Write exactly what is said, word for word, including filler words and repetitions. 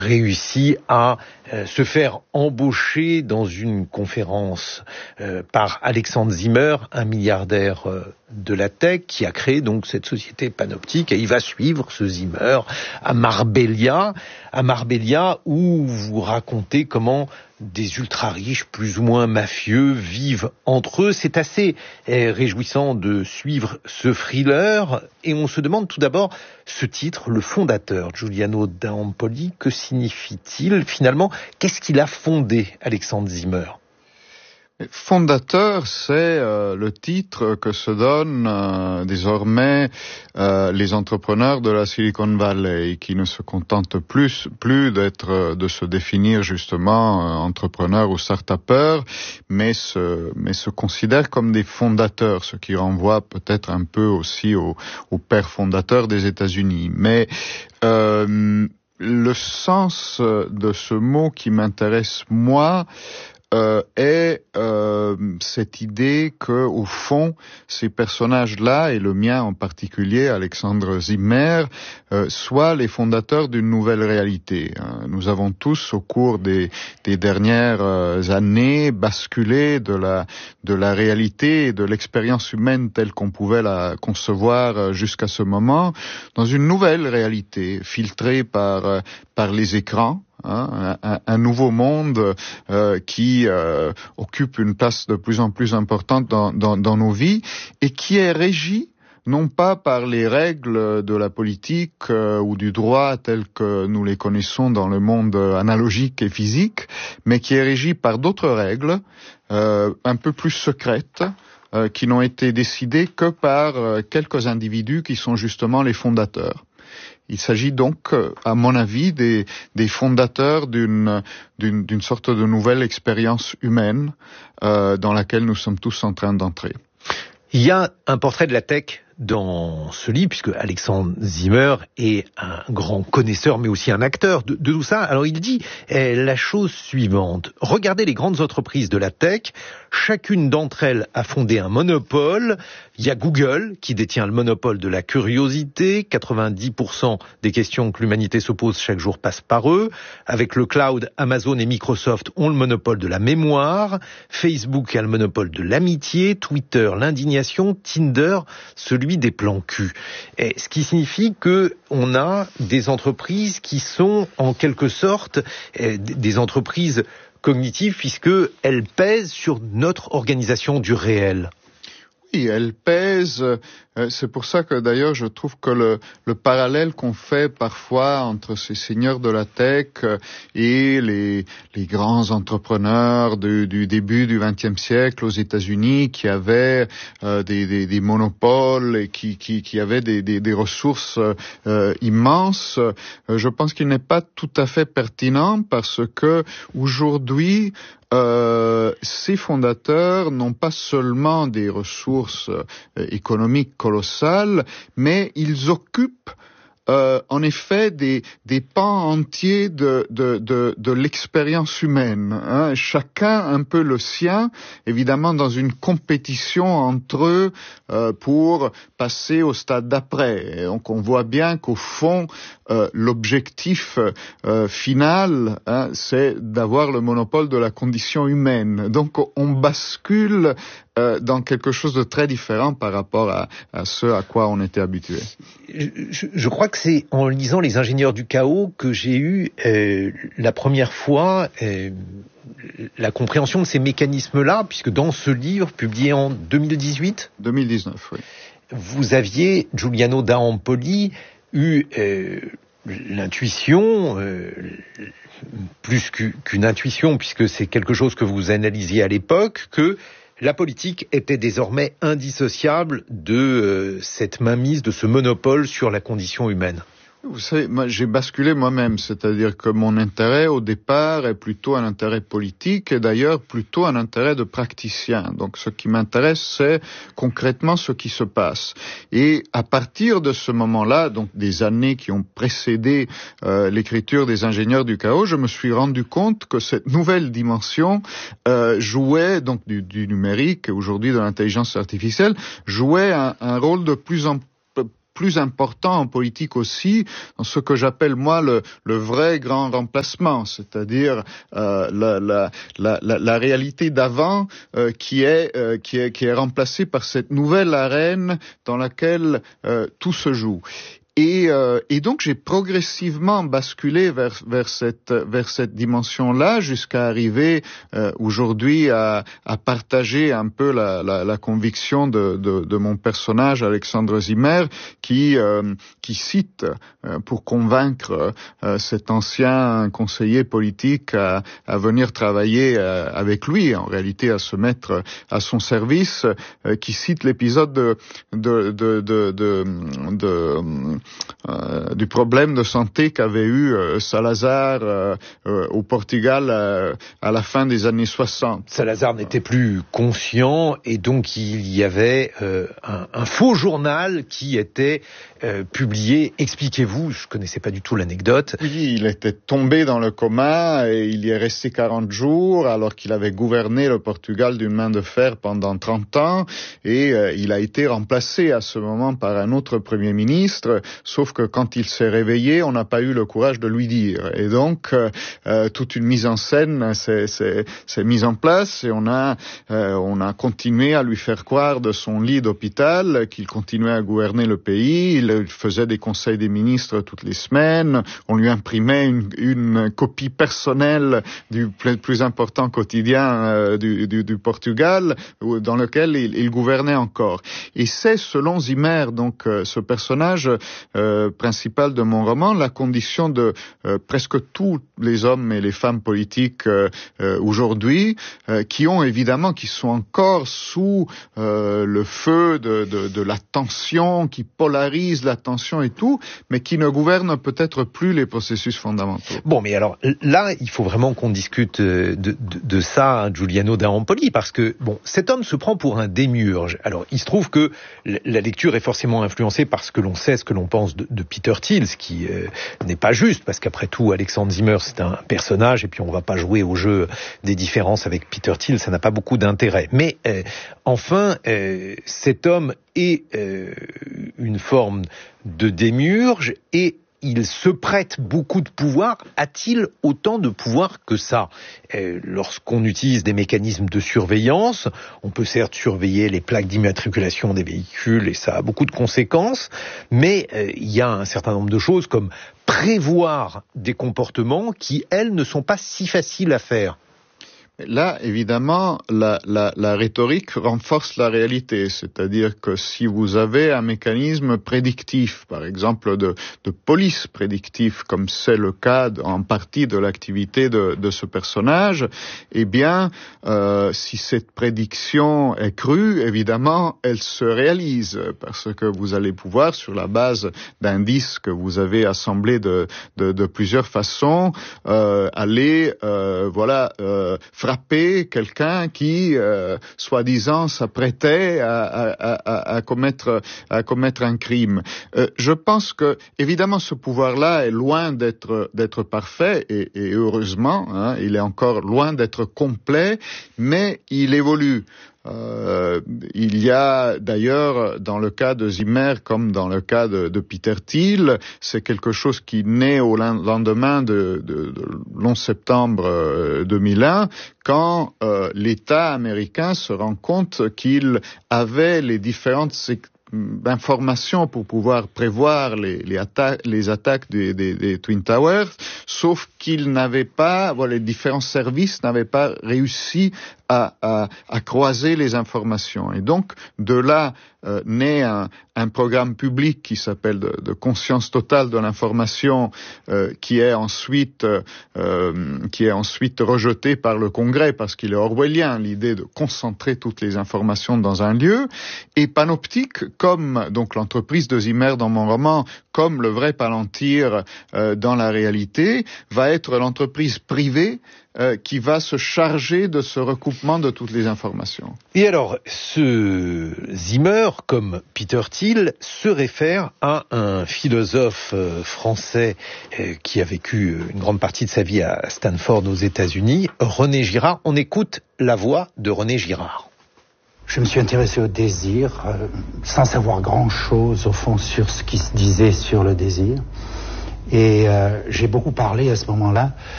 réussi à euh, se faire embaucher dans une conférence euh, par Alexandre Zimmer, un milliardaire euh, de la tech, qui a créé donc cette société Panoptique, et il va suivre ce Zimmer à Marbella, à Marbella où vous racontez comment des ultra-riches, plus ou moins mafieux, vivent entre eux. C'est assez eh, réjouissant de suivre ce thriller. Et on se demande tout d'abord, ce titre, le fondateur, Giuliano d'Ampoli, que signifie-t-il finalement? Qu'est-ce qu'il a fondé, Alexandre Zimmer? Fondateur, c'est euh, le titre que se donnent euh, désormais euh, les entrepreneurs de la Silicon Valley, qui ne se contentent plus plus d'être de se définir justement euh, entrepreneurs ou start-upers, mais se mais se considèrent comme des fondateurs, ce qui renvoie peut-être un peu aussi au, au père fondateur des États-Unis. Mais euh, le sens de ce mot qui m'intéresse moi, Euh, est euh, cette idée que, au fond, ces personnages-là, et le mien en particulier, Alexandre Zimmer, euh, soient les fondateurs d'une nouvelle réalité. Euh, nous avons tous, au cours des, des dernières euh, années, basculé de la de la réalité et de l'expérience humaine telle qu'on pouvait la concevoir euh, jusqu'à ce moment, dans une nouvelle réalité, filtrée par euh, par les écrans. Hein, un, un nouveau monde euh, qui euh, occupe une place de plus en plus importante dans, dans, dans nos vies et qui est régi non pas par les règles de la politique euh, ou du droit telles que nous les connaissons dans le monde analogique et physique, mais qui est régi par d'autres règles euh, un peu plus secrètes, euh, qui n'ont été décidées que par euh, quelques individus qui sont justement les fondateurs. Il s'agit donc, à mon avis, des, des fondateurs d'une, d'une, d'une sorte de nouvelle expérience humaine euh, dans laquelle nous sommes tous en train d'entrer. Il y a un portrait de la tech dans ce livre, puisque Alexandre Zimmer est un grand connaisseur, mais aussi un acteur de, de tout ça. Alors il dit eh, la chose suivante. Regardez les grandes entreprises de la tech. Chacune d'entre elles a fondé un monopole. Il y a Google qui détient le monopole de la curiosité. quatre-vingt-dix pour cent des questions que l'humanité se pose chaque jour passent par eux. Avec le cloud, Amazon et Microsoft ont le monopole de la mémoire. Facebook a le monopole de l'amitié. Twitter, l'indignation. Tinder, celui des plans cul. Et ce qui signifie que on a des entreprises qui sont en quelque sorte eh, des entreprises cognitives puisqu'elles pèsent sur notre organisation du réel. Oui, elles pèsent. Euh, c'est pour ça que d'ailleurs je trouve que le, le parallèle qu'on fait parfois entre ces seigneurs de la tech et les, les grands entrepreneurs du, du début du vingtième siècle aux États-Unis qui avaient euh, des, des, des monopoles et qui, qui, qui avaient des, des, des ressources euh, immenses, euh, je pense qu'il n'est pas tout à fait pertinent parce que aujourd'hui Euh, ces fondateurs n'ont pas seulement des ressources euh, économiques colossales, mais ils occupent Euh, en effet des, des pans entiers de, de, de, de l'expérience humaine, hein. Chacun un peu le sien, évidemment dans une compétition entre eux euh, pour passer au stade d'après. Et donc on voit bien qu'au fond, euh, l'objectif euh, final, hein, c'est d'avoir le monopole de la condition humaine. Donc on bascule euh, dans quelque chose de très différent par rapport à, à ce à quoi on était habitué. Je, je crois que c'est en lisant Les Ingénieurs du Chaos que j'ai eu euh, la première fois euh, la compréhension de ces mécanismes-là, puisque dans ce livre, publié en deux mille dix-huit, deux mille dix-neuf, oui, vous aviez, Giuliano d'Ampoli, eu euh, l'intuition, euh, plus qu'une intuition, puisque c'est quelque chose que vous analysiez à l'époque, que la politique était désormais indissociable de euh, cette mainmise, de ce monopole sur la condition humaine. Vous savez, moi, j'ai basculé moi-même, c'est-à-dire que mon intérêt au départ est plutôt un intérêt politique et d'ailleurs plutôt un intérêt de praticien. Donc ce qui m'intéresse, c'est concrètement ce qui se passe. Et à partir de ce moment-là, donc des années qui ont précédé euh, l'écriture des Ingénieurs du Chaos, je me suis rendu compte que cette nouvelle dimension euh, jouait, donc du, du numérique, aujourd'hui de l'intelligence artificielle, jouait un, un rôle de plus en plus important en politique aussi, dans ce que j'appelle moi le, le vrai grand remplacement, c'est-à-dire euh, la, la, la, la, la réalité d'avant euh, qui est euh, qui est qui est remplacée par cette nouvelle arène dans laquelle euh, tout se joue. Et, euh, et donc j'ai progressivement basculé vers, vers cette, vers cette dimension-là jusqu'à arriver euh, aujourd'hui à, à partager un peu la, la, la conviction de, de, de mon personnage Alexandre Zimmer, qui, euh, qui cite euh, pour convaincre euh, cet ancien conseiller politique à, à venir travailler euh, avec lui, en réalité à se mettre à son service, euh, qui cite l'épisode de, de, de, de, de, de Euh, du problème de santé qu'avait eu euh, Salazar euh, euh, au Portugal euh, à la fin des années soixante. Salazar n'était plus conscient et donc il y avait euh, un, un faux journal qui était euh, publié. Expliquez-vous, je connaissais pas du tout l'anecdote. Oui, il était tombé dans le coma et il y est resté quarante jours alors qu'il avait gouverné le Portugal d'une main de fer pendant trente ans et euh, il a été remplacé à ce moment par un autre Premier ministre, sauf que quand il s'est réveillé, on n'a pas eu le courage de lui dire. Et donc, euh, toute une mise en scène s'est, s'est, s'est mise en place et on a, euh, on a continué à lui faire croire de son lit d'hôpital qu'il continuait à gouverner le pays. Il faisait des conseils des ministres toutes les semaines. On lui imprimait une, une copie personnelle du plus, plus important quotidien euh, du, du, du Portugal, dans lequel il, il gouvernait encore. Et c'est, selon Zimmer, donc euh, ce personnage euh, principal de mon roman, la condition de euh, presque tous les hommes et les femmes politiques euh, euh, aujourd'hui, euh, qui ont évidemment, qui sont encore sous euh, le feu de, de, de la tension, qui polarise la tension et tout, mais qui ne gouvernent peut-être plus les processus fondamentaux. Bon, mais alors là, il faut vraiment qu'on discute de, de, de ça, hein, Giuliano d'Ampoli, parce que bon, cet homme se prend pour un démiurge. Alors, il se trouve que la lecture est forcément influencée par ce que l'on sait, ce que l'on pense de, de Peter Thiel, ce qui euh, n'est pas juste, parce qu'après tout, Alexandre Zimmer, c'est un personnage, et puis on va pas jouer au jeu des différences avec Peter Thiel, ça n'a pas beaucoup d'intérêt. Mais euh, enfin, euh, cet homme est euh, une forme de démiurge, et il se prête beaucoup de pouvoir. A-t-il autant de pouvoir que ça ? euh, Lorsqu'on utilise des mécanismes de surveillance, on peut certes surveiller les plaques d'immatriculation des véhicules, et ça a beaucoup de conséquences, mais euh, il y a un certain nombre de choses comme prévoir des comportements qui, elles, ne sont pas si faciles à faire. Là, évidemment, la, la, la rhétorique renforce la réalité, c'est-à-dire que si vous avez un mécanisme prédictif, par exemple de, de police prédictif, comme c'est le cas en partie de l'activité de, de ce personnage, eh bien, euh, si cette prédiction est crue, évidemment, elle se réalise, parce que vous allez pouvoir, sur la base d'indices que vous avez assemblés de, de, de plusieurs façons, euh, aller, euh, voilà, euh, frapper quelqu'un qui, euh, soi-disant, s'apprêtait à, à, à, à commettre à commettre un crime. Euh, je pense que, évidemment, ce pouvoir-là est loin d'être d'être parfait et, et heureusement, hein, il est encore loin d'être complet, mais il évolue. Euh, il y a d'ailleurs, dans le cas de Zimmer comme dans le cas de, de Peter Thiel, c'est quelque chose qui naît au lendemain de, de, de l'onze septembre deux mille un, quand euh, l'État américain se rend compte qu'il avait les différentes d'informations pour pouvoir prévoir les, les, atta- les attaques des, des, des Twin Towers, sauf qu'ils n'avaient pas, voilà, les différents services n'avaient pas réussi à, à, à croiser les informations. Et donc, de là euh, naît un, un programme public qui s'appelle de, de conscience totale de l'information, euh, qui est ensuite euh, qui est ensuite rejeté par le Congrès parce qu'il est orwellien, l'idée de concentrer toutes les informations dans un lieu. Et Panoptique, comme donc l'entreprise de Zimmer dans mon roman, comme le vrai Palantir euh, dans la réalité, va être l'entreprise privée euh, qui va se charger de ce recoupement de toutes les informations. Et alors, ce Zimmer, comme Peter Thiel, se réfère à un philosophe euh, français euh, qui a vécu une grande partie de sa vie à Stanford aux États-Unis, René Girard. On écoute la voix de René Girard. je me suis intéressé au désir, euh, sans savoir grand-chose au fond sur ce qui se disait sur le désir. Et euh, j'ai beaucoup parlé à ce moment-là